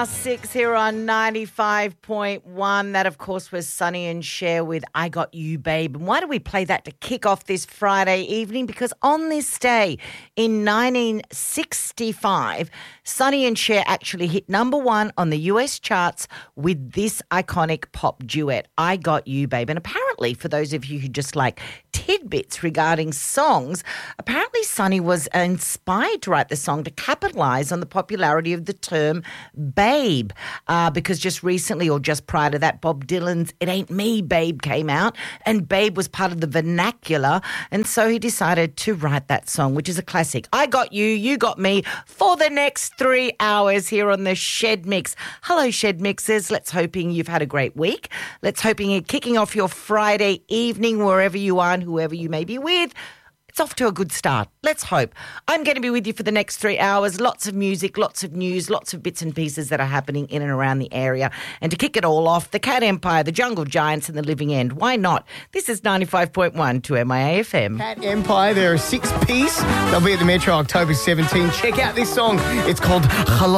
past 6 here on 95.1. That, of course, was Sonny and Cher with I Got You, Babe. And why do we play that to kick off this Friday evening? Because on this day in 1965, Sonny and Cher actually hit number one on the US charts with this iconic pop duet, I Got You, Babe. And apparently, for those of you who just like tidbits regarding songs, apparently Sonny was inspired to write the song to capitalise on the popularity of the term babe, because just recently or just prior to that, Bob Dylan's It Ain't Me, Babe came out, and babe was part of the vernacular, and so he decided to write that song, which is a classic. I got you, you got me, for the next 3 hours here on the Shed Mix. Hello, Shed Mixers. Let's hoping you've had a great week. Let's hoping you're kicking off your Friday evening wherever you are and whoever you may be with. It's off to a good start. Let's hope. I'm going to be with you for the next 3 hours. Lots of music, lots of news, lots of bits and pieces that are happening in and around the area. And to kick it all off, the Cat Empire, the Jungle Giants and the Living End. Why not? This is 95.1 to MIAFM. Cat Empire, they're a 6-piece. They'll be at the Metro October 17. Check out this song. It's called Hello.